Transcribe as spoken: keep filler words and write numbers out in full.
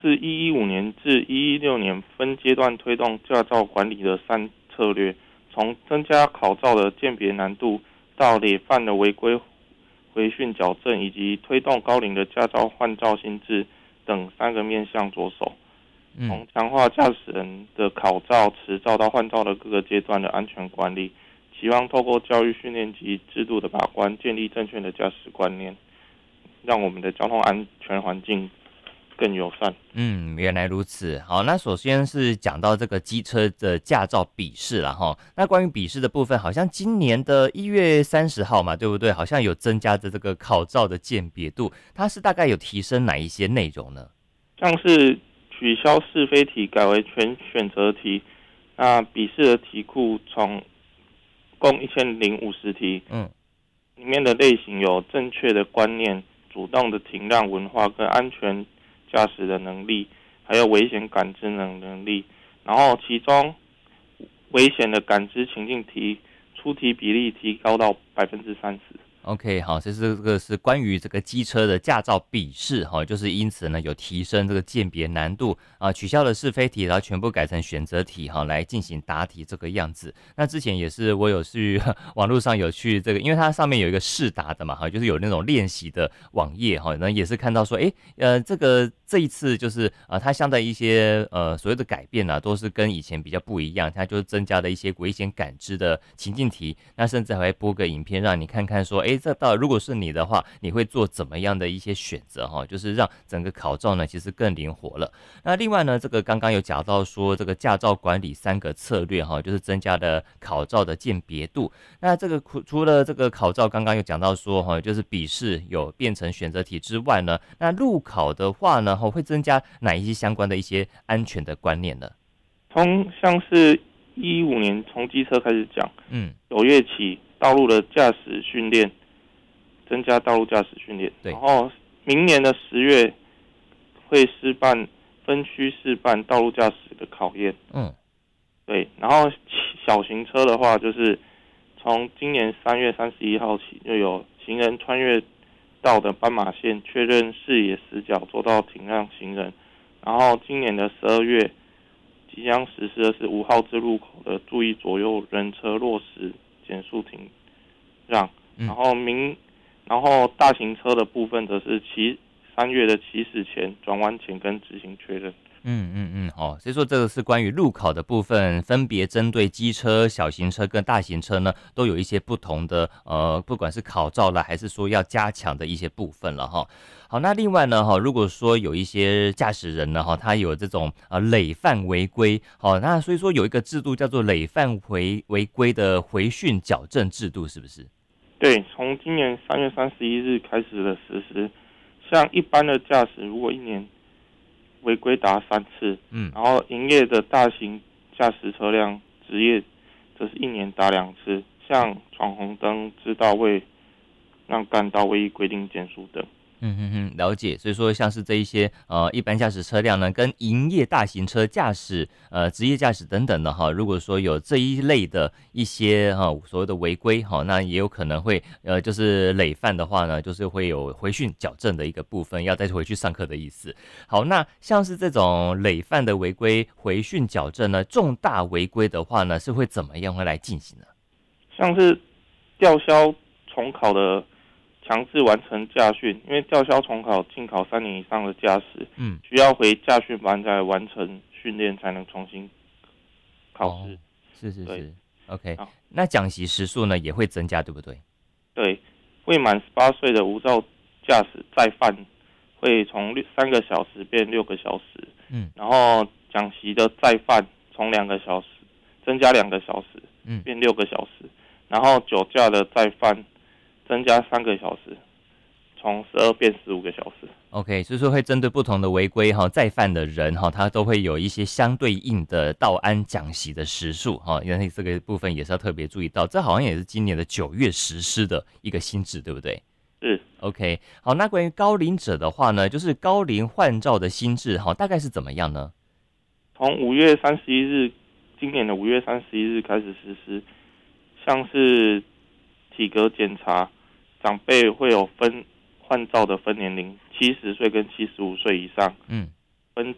自一一五年至一一六年分阶段推动驾照管理的三策略，从增加考照的鉴别难度，到累犯的违规回训矫正，以及推动高龄的驾照换照新制等三个面向着手，从强化驾驶人的考照、持照到换照的各个阶段的安全管理，期望透过教育训练及制度的把关，建立正确的驾驶观念，让我们的交通安全环境更友善。 嗯，原来如此。好，那首先是讲到这个机车的驾照笔试啦齁。那关于笔试的部分，好像今年的一月三十号嘛，对不对？好像有增加的这个考照的鉴别度，它是大概有提升哪一些内容呢？ 像是取消是非题，改为全选择题。那笔试的题库从共一千零五十题，嗯，里面的类型有正确的观念、主动的停让文化跟安全驾驶的能力，还有危险感知能能力。然后其中危险的感知情境题出题比例提高到百分之三十。 OK， 好，这是这个是关于这个机车的驾照笔试哈，就是因此呢有提升这个鉴别难度啊，取消了是非题，然后全部改成选择题哈来进行答题这个样子。那之前也是我有去网络上有去这个，因为它上面有一个试答的嘛哈，就是有那种练习的网页哈，那也是看到说，哎呃这个这一次就是啊、呃、它相对一些呃所谓的改变啊，都是跟以前比较不一样，它就是增加了一些危险感知的情境题，那甚至还会播个影片让你看看说，哎。这到如果是你的话，你会做怎么样的一些选择哈？就是让整个考照呢，其实更灵活了。那另外呢，这个刚刚有讲到说，这个驾照管理三个策略哈，就是增加了考照的鉴别度。那这个除了这个考照，刚刚有讲到说哈，就是笔试有变成选择题之外呢，那路考的话呢，会增加哪一些相关的一些安全的观念呢？ 从像是一一五年从机车开始讲， 嗯， 九月起道路的驾驶训练。增加道路驾驶训练，然后明年的十月会试办分区试办道路驾驶的考验。嗯，对，然后小型车的话，就是从今年三月三十一号起，就有行人穿越道的斑马线确认视野死角，做到停让行人。然后今年的十二月即将实施的是五号支路口的注意左右人车落实减速停让，然后明。然后大型车的部分则是骑三月的起始前、转弯前跟直行确认。 嗯嗯嗯，哦，所以说这个是关于路考的部分，分别针对机车、小型车跟大型车呢，都有一些不同的呃，不管是考照啦，还是说要加强的一些部分了哈。好，那另外呢哈，如果说有一些驾驶人呢哈，他有这种啊累犯违规，好，那所以说有一个制度叫做累犯违违规的回训矫正制度，是不是？ 对，从今年三月三十一日开始的实施，像一般的驾驶，如果一年违规达三次，嗯，然后营业的大型驾驶车辆职业则是一年达两次，像闯红灯、知道未让干道未依规定减速等。 嗯哼哼，了解。所以说，像是这一些呃一般驾驶车辆呢，跟营业大型车驾驶、呃职业驾驶等等的哈，如果说有这一类的一些哈、呃、所谓的违规哈，那也有可能会呃就是累犯的话呢，就是会有回训矫正的一个部分，要再回去上课的意思。好，那像是这种累犯的违规回训矫正呢，重大违规的话呢，是会怎么样会来进行呢？ 像是吊销重考的。强制完成驾训，因为吊销重考、禁考三年以上的驾驶，嗯，需要回驾训班再完成训练才能重新考试。哦、 是是是 ，OK。那讲习时数呢也会增加，对不对？ 对，未满十八岁的无照驾驶再犯，会从三个小时变六个小时。嗯，然后讲习的再犯从两个小时增加两个小时，嗯，变六个小时。然后酒驾的再犯。增加三个小时，从十二变十五个小时。 OK， 所以说会针对不同的违规哈再犯的人哈，他都会有一些相对应的道安讲习的时数哈，因为这个部分也是要特别注意到。这好像也是今年的九月实施的一个新制，对不对？ 是 OK。好，那关于高龄者的话呢，就是高龄换照的新制哈，大概是怎么样呢？ 从五月三十一日，今年的五月三十一日开始实施，像是体格检查。长辈会有分换照的分年龄，七十岁跟七十五岁以上，嗯，